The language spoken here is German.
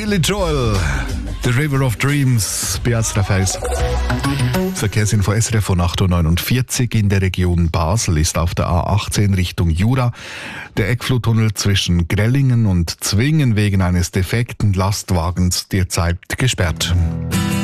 Billy Joel, The River of Dreams, Beat Raffaels. Verkehrsinfo SRF von 8.49 Uhr in der Region Basel ist auf der A18 Richtung Jura der Eckfluttunnel zwischen Grellingen und Zwingen wegen eines defekten Lastwagens derzeit gesperrt.